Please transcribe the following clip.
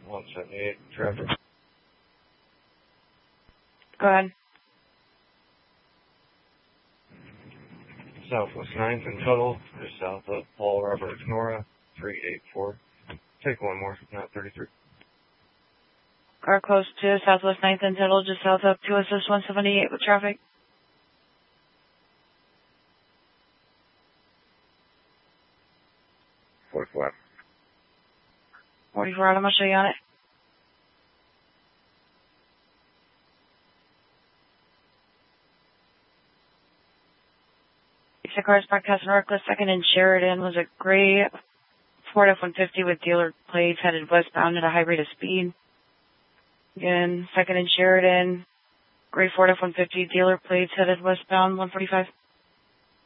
178 traffic. Go ahead. Southwest 9th and Tuttle, just south of Paul Robert Nora, 384. Take one more, not 33. Car close to Southwest 9th and Tuttle, just south of 2 Assist 178 with traffic. 44. 44 out, I'm going to show you on it. The car is parked past Northwest 2nd and Sheridan, was a gray Ford F-150 with dealer plates headed westbound at a high rate of speed. Again, 2nd and Sheridan, gray Ford F-150, dealer plates headed westbound, 145.